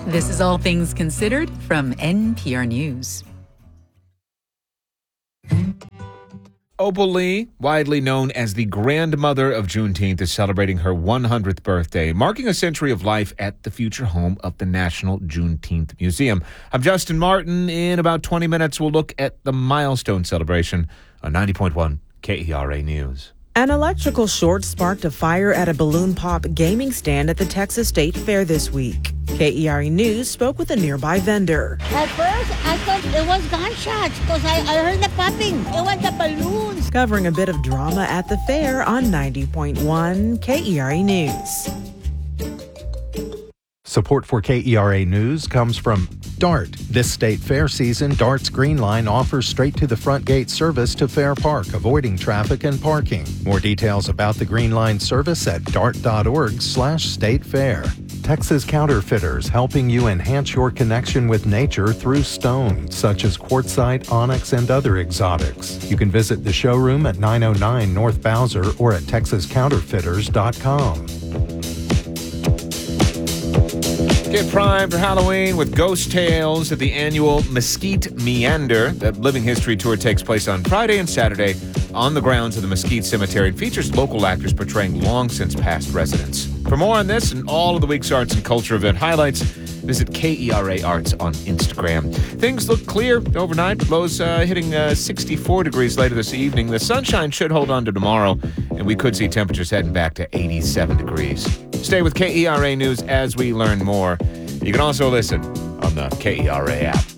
This is All Things Considered from NPR News. Opal Lee, widely known as the grandmother of Juneteenth, is celebrating her 100th birthday, marking a century of life at the future home of the National Juneteenth Museum. I'm Justin Martin. In about 20 minutes, we'll look at the milestone celebration on 90.1 KERA News. An electrical short sparked a fire at a balloon pop gaming stand at the Texas State Fair this week. KERA News spoke with a nearby vendor. At first, I thought it was gunshots because I heard the popping. It was the balloons. Covering a bit of drama at the fair on 90.1 KERA News. Support for KERA News comes from DART. This state fair season, DART's Green Line offers straight-to-the-front gate service to Fair Park, avoiding traffic and parking. More details about the Green Line service at dart.org/state fair. Texas Counterfeiters, helping you enhance your connection with nature through stone, such as quartzite, onyx, and other exotics. You can visit the showroom at 909 North Bowser or at texascounterfeiters.com. Get primed for Halloween with Ghost Tales at the annual Mesquite Meander. The Living History Tour takes place on Friday and Saturday on the grounds of the Mesquite Cemetery and features local actors portraying long-since-past residents. For more on this and all of the week's arts and culture event highlights, visit KERA Arts on Instagram. Things look clear overnight. Lows hitting 64 degrees later this evening. The sunshine should hold on to tomorrow, and we could see temperatures heading back to 87 degrees. Stay with KERA News as we learn more. You can also listen on the KERA app.